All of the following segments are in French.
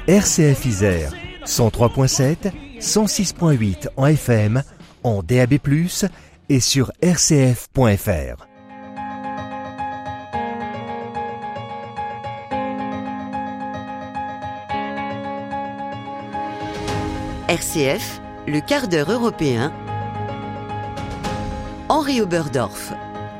RCF Isère, 103.7, 106.8 en FM, en DAB+, et sur rcf.fr. RCF, le quart d'heure européen. Henri Oberdorf.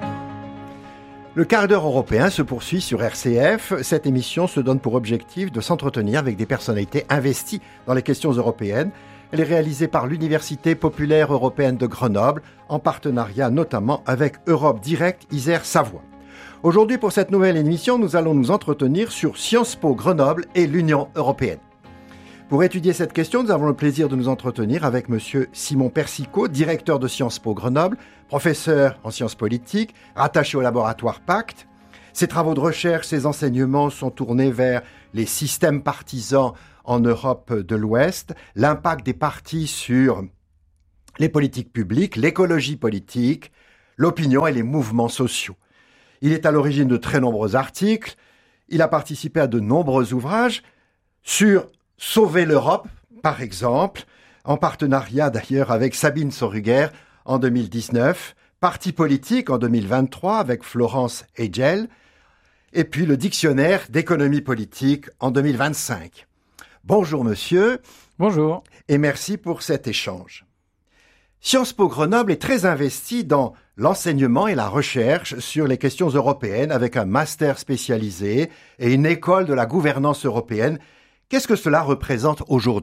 Le quart d'heure européen se poursuit sur RCF. Cette émission se donne pour objectif de s'entretenir avec des personnalités investies dans les questions européennes. Elle est réalisée par l'Université populaire européenne de Grenoble, en partenariat notamment avec Europe Direct Isère-Savoie. Aujourd'hui, pour cette nouvelle émission, nous allons nous entretenir sur Sciences Po Grenoble et l'Union européenne. Pour étudier cette question, nous avons le plaisir de nous entretenir avec M. Simon Persicot, directeur de Sciences Po Grenoble, professeur en sciences politiques, rattaché au laboratoire Pacte. Ses travaux de recherche, ses enseignements sont tournés vers les systèmes partisans en Europe de l'Ouest, l'impact des partis sur les politiques publiques, l'écologie politique, l'opinion et les mouvements sociaux. Il est à l'origine de très nombreux articles. Il a participé à de nombreux ouvrages sur Sauver l'Europe, par exemple, en partenariat d'ailleurs avec Sabine Soruguer en 2019, Parti politique en 2023 avec Florence Hegel, et puis le Dictionnaire d'économie politique en 2025. Bonjour monsieur. Bonjour. Et merci pour cet échange. Sciences Po Grenoble est très investi dans l'enseignement et la recherche sur les questions européennes avec un master spécialisé et une école de la gouvernance européenne. Qu'est-ce que cela représente aujourd'hui ?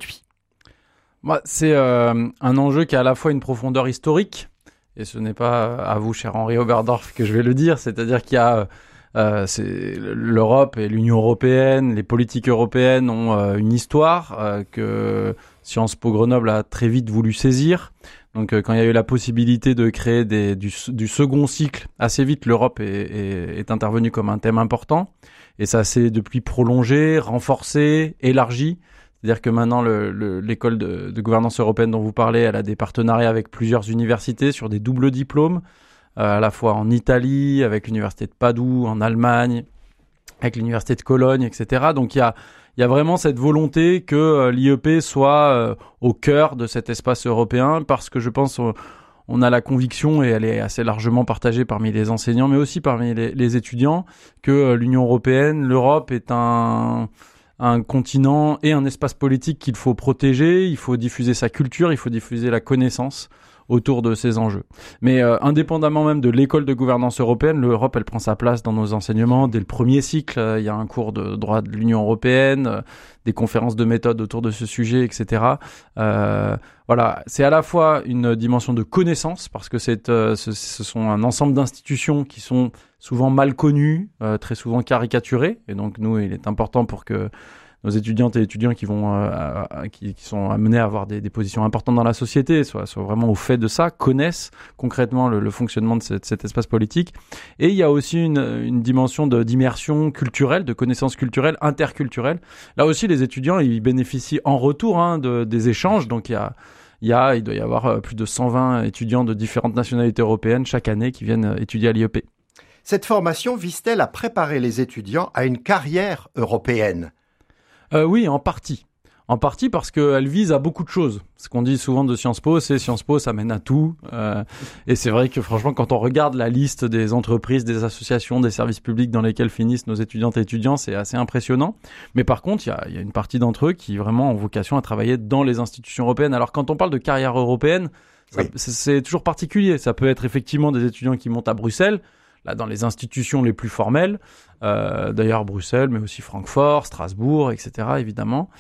C'est un enjeu qui a à la fois une profondeur historique, et ce n'est pas à vous, cher Henri Oberdorf, que je vais le dire, c'est-à-dire qu'il y a l'Europe et l'Union européenne, les politiques européennes ont une histoire que Sciences Po Grenoble a très vite voulu saisir. Donc quand il y a eu la possibilité de créer du second cycle, assez vite l'Europe est intervenue comme un thème important. Et ça s'est depuis prolongé, renforcé, élargi. C'est-à-dire que maintenant, l'école de gouvernance européenne dont vous parlez, elle a des partenariats avec plusieurs universités sur des doubles diplômes, à la fois en Italie, avec l'université de Padoue, en Allemagne, avec l'université de Cologne, etc. Donc il y a vraiment cette volonté que l'IEP soit au cœur de cet espace européen, parce que je pense on a la conviction, et elle est assez largement partagée parmi les enseignants, mais aussi parmi les étudiants, que l'Union européenne, l'Europe est un continent et un espace politique qu'il faut protéger, il faut diffuser sa culture, il faut diffuser la connaissance autour de ces enjeux. Mais indépendamment même de l'école de gouvernance européenne, l'Europe, elle prend sa place dans nos enseignements. Dès le premier cycle, il y a un cours de droit de l'Union européenne, des conférences de méthode autour de ce sujet, etc. Voilà, c'est à la fois une dimension de connaissance, parce que ce sont un ensemble d'institutions qui sont souvent mal connues, très souvent caricaturées. Et donc, nous, il est important pour que nos étudiantes et étudiants qui sont amenés à avoir des positions importantes dans la société soient vraiment au fait de ça, connaissent concrètement le fonctionnement de cet espace politique. Et il y a aussi une dimension d'immersion culturelle, de connaissances culturelles, interculturelles. Là aussi, les étudiants, ils bénéficient en retour des échanges. Donc, il doit y avoir plus de 120 étudiants de différentes nationalités européennes chaque année qui viennent étudier à l'IEP. Cette formation vise-t-elle à préparer les étudiants à une carrière européenne ? Oui, en partie. En partie parce qu'elle vise à beaucoup de choses. Ce qu'on dit souvent de Sciences Po, c'est Sciences Po, ça mène à tout. Et c'est vrai que franchement, quand on regarde la liste des entreprises, des associations, des services publics dans lesquels finissent nos étudiantes et étudiants, c'est assez impressionnant. Mais par contre, il y a une partie d'entre eux qui vraiment ont vocation à travailler dans les institutions européennes. Alors quand on parle de carrière européenne, c'est toujours particulier. Ça peut être effectivement des étudiants qui montent à Bruxelles, là dans les institutions les plus formelles, d'ailleurs Bruxelles, mais aussi Francfort, Strasbourg, etc. évidemment.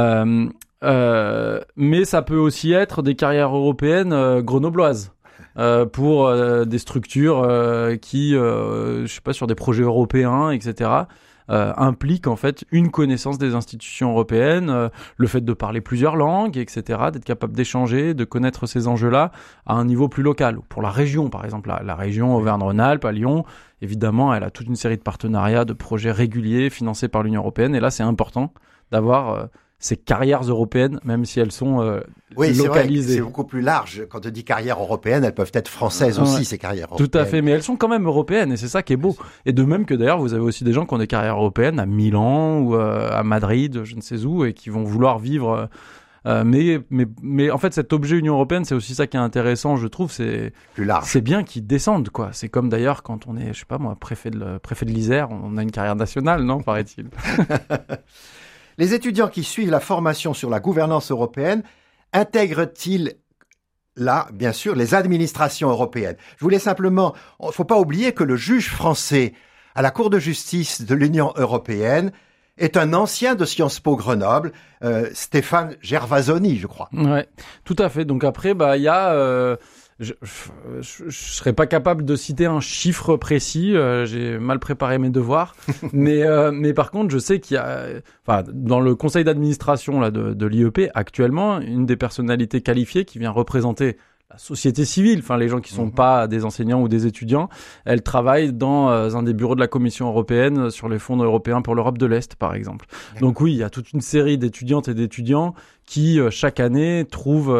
Mais ça peut aussi être des carrières européennes grenobloises, pour des structures qui, sur des projets européens, etc., implique en fait une connaissance des institutions européennes, le fait de parler plusieurs langues, etc., d'être capable d'échanger, de connaître ces enjeux-là à un niveau plus local. Pour la région, par exemple, la région Auvergne-Rhône-Alpes, à Lyon, évidemment, elle a toute une série de partenariats, de projets réguliers financés par l'Union européenne, et là, c'est important d'avoir c'est carrières européennes, même si elles sont oui, localisées. C'est beaucoup plus large. Quand on dit carrières européennes, elles peuvent être françaises aussi, ces carrières européennes. Tout à fait, mais elles sont quand même européennes, et c'est ça qui est beau. Et de même que d'ailleurs, vous avez aussi des gens qui ont des carrières européennes à Milan ou à Madrid, je ne sais où, et qui vont vouloir vivre... mais en fait, cet objet Union européenne, c'est aussi ça qui est intéressant, je trouve. C'est plus large. C'est bien qu'ils descendent, quoi. C'est comme d'ailleurs quand on est, je sais pas moi, préfet de l'Isère, on a une carrière nationale, non, paraît-il. Les étudiants qui suivent la formation sur la gouvernance européenne intègrent-ils là, bien sûr, les administrations européennes? Je voulais simplement, il ne faut pas oublier que le juge français à la Cour de justice de l'Union européenne est un ancien de Sciences Po Grenoble, Stéphane Gervasoni, je crois. Ouais, tout à fait. Donc après, il y a... je serais pas capable de citer un chiffre précis, j'ai mal préparé mes devoirs, mais par contre, je sais qu'il y a, dans le conseil d'administration là de l'IEP actuellement, une des personnalités qualifiées qui vient représenter la société civile, les gens qui sont pas des enseignants ou des étudiants, elle travaille dans un des bureaux de la Commission européenne sur les fonds européens pour l'Europe de l'Est, par exemple. D'accord. Donc oui, il y a toute une série d'étudiantes et d'étudiants qui chaque année trouvent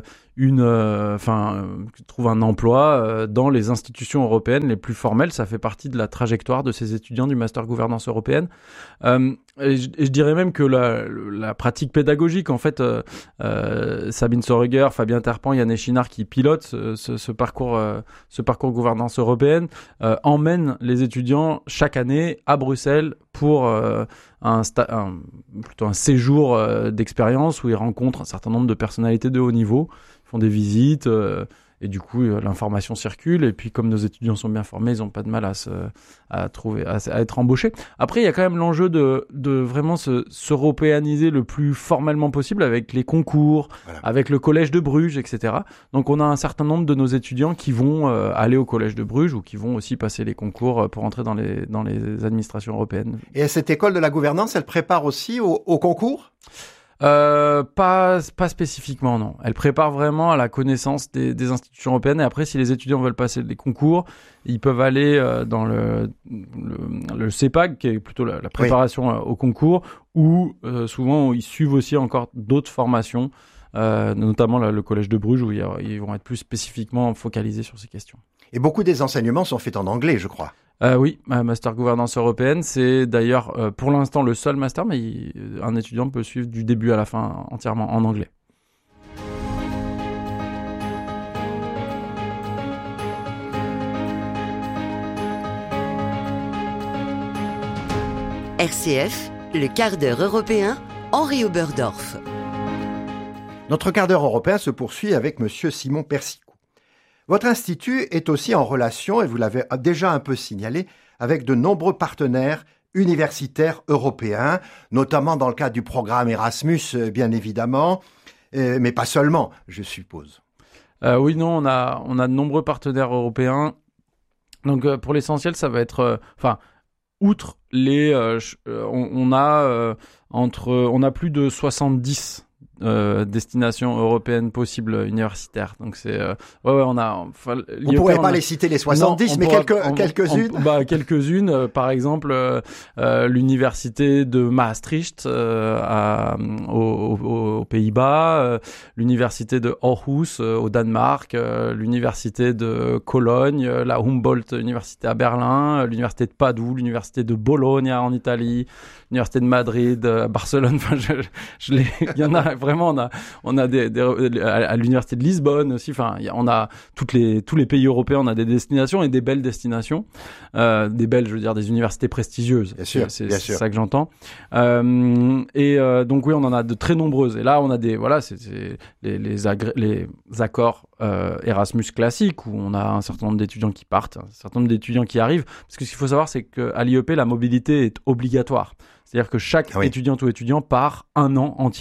trouve un emploi dans les institutions européennes les plus formelles. Ça fait partie de la trajectoire de ces étudiants du Master Gouvernance européenne. Et je dirais même que la pratique pédagogique, en fait, Sabine Soreger, Fabien Terpan, Yann Echinard qui pilotent ce parcours gouvernance européenne, emmènent les étudiants chaque année à Bruxelles pour plutôt un séjour d'expérience où ils rencontrent un certain nombre de personnalités de haut niveau, font des visites et du coup l'information circule, et puis comme nos étudiants sont bien formés, ils n'ont pas de mal à être embauchés. Après il y a quand même l'enjeu de vraiment s'européaniser le plus formellement possible avec les concours, voilà, avec le collège de Bruges, etc. Donc on a un certain nombre de nos étudiants qui vont aller au collège de Bruges ou qui vont aussi passer les concours pour entrer dans les administrations européennes. Et cette école de la gouvernance, elle prépare aussi au concours ? Pas spécifiquement, non. Elle prépare vraiment à la connaissance des institutions européennes, et après, si les étudiants veulent passer des concours, ils peuvent aller dans le CEPAG, qui est plutôt la préparation au concours, ou souvent ils suivent aussi encore d'autres formations, notamment le collège de Bruges, où ils vont être plus spécifiquement focalisés sur ces questions. Et beaucoup des enseignements sont faits en anglais, je crois. Oui, Master Gouvernance Européenne, c'est d'ailleurs pour l'instant le seul master, mais un étudiant peut suivre du début à la fin entièrement en anglais. RCF, le quart d'heure européen, Henri Oberdorf. Notre quart d'heure européen se poursuit avec Monsieur Simon Persicou. Votre institut est aussi en relation, et vous l'avez déjà un peu signalé, avec de nombreux partenaires universitaires européens, notamment dans le cadre du programme Erasmus, bien évidemment, mais pas seulement, je suppose. Oui, non, on a de nombreux partenaires européens. Donc, pour l'essentiel, ça va être... outre les... on a plus de 70 destinations européennes possibles universitaires. Donc c'est on a vous pourrez pas les citer les 70, mais quelques-unes. Quelques-unes, par exemple l'université de Maastricht aux Pays-Bas, l'université de Aarhus au Danemark, l'université de Cologne, la Humboldt université à Berlin, l'université de Padoue, l'université de Bologne en Italie, l'université de Madrid, à Barcelone. Il y en a vraiment. On a à l'université de Lisbonne aussi. On a tous les pays européens. On a des destinations et des belles destinations. Des belles, je veux dire, des universités prestigieuses. Bien sûr. C'est ça que j'entends. Donc oui, on en a de très nombreuses. Et là, on a les accords Erasmus classiques, où on a un certain nombre d'étudiants qui partent, un certain nombre d'étudiants qui arrivent. Parce que ce qu'il faut savoir, c'est qu'à l'IEP, la mobilité est obligatoire. C'est-à-dire que chaque étudiante ou étudiant part un an entier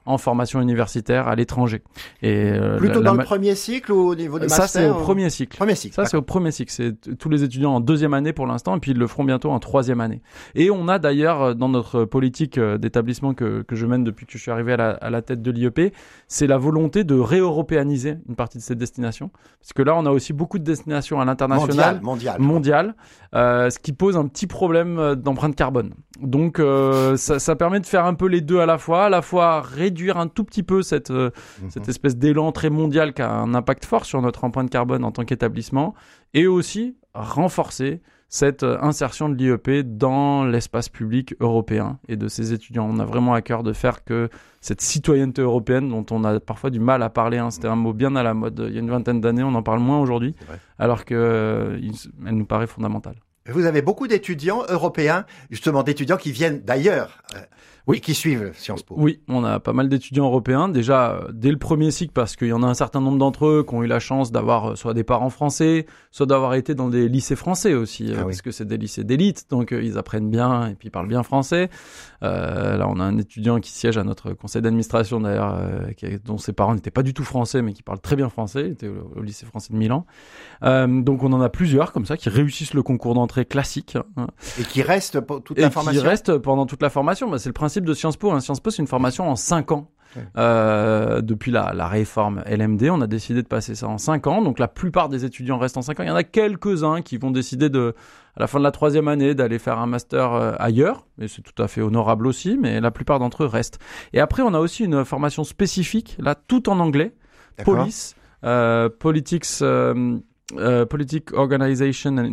en formation universitaire à l'étranger. Et plutôt dans le premier cycle ou au niveau des masters? Ça, c'est au premier cycle. Ça, c'est au premier cycle. C'est tous les étudiants en deuxième année pour l'instant, et puis ils le feront bientôt en troisième année. Et on a d'ailleurs, dans notre politique d'établissement que je mène depuis que je suis arrivé à la tête de l'IEP, c'est la volonté de réeuropéaniser une partie de ces destinations. Parce que là, on a aussi beaucoup de destinations à l'international. Mondial. Ce qui pose un petit problème d'empreinte carbone. Donc, ça permet de faire un peu les deux à la fois réduire un tout petit peu cette espèce d'élan très mondial qui a un impact fort sur notre empreinte carbone en tant qu'établissement, et aussi renforcer cette insertion de l'IEP dans l'espace public européen et de ses étudiants. On a vraiment à cœur de faire que cette citoyenneté européenne, dont on a parfois du mal à parler, c'était un mot bien à la mode il y a une vingtaine d'années, on en parle moins aujourd'hui, alors qu'elle nous paraît fondamentale. Vous avez beaucoup d'étudiants européens, justement d'étudiants qui viennent d'ailleurs, oui, qui suivent Sciences Po. Oui, on a pas mal d'étudiants européens, déjà dès le premier cycle, parce qu'il y en a un certain nombre d'entre eux qui ont eu la chance d'avoir soit des parents français, soit d'avoir été dans des lycées français aussi, parce que c'est des lycées d'élite, donc ils apprennent bien et puis ils parlent bien français. Là, on a un étudiant qui siège à notre conseil d'administration d'ailleurs, dont ses parents n'étaient pas du tout français, mais qui parle très bien français, il était au lycée français de Milan. Donc on en a plusieurs comme ça qui réussissent le concours d'entrée classique. Et qui restent pour toute la formation. Qui restent pendant toute la formation. C'est le principe de Sciences Po. Sciences Po, c'est une formation en 5 ans. Depuis la réforme LMD, on a décidé de passer ça en 5 ans. Donc la plupart des étudiants restent en 5 ans. Il y en a quelques-uns qui vont décider à la fin de la 3e année, d'aller faire un master ailleurs. Et c'est tout à fait honorable aussi, mais la plupart d'entre eux restent. Et après, on a aussi une formation spécifique, là, tout en anglais. Police, Politics, Politic Organization and